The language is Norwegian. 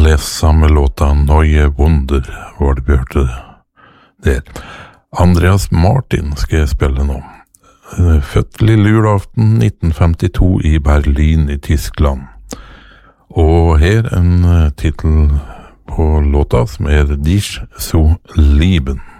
Lesa med låta Neue Wunder var det vi hørte der. Andreas Martin skal jeg spille nå. Født lille julaften 1952 i Berlin i Tyskland. Og her en titel på låta som Dich zu lieben.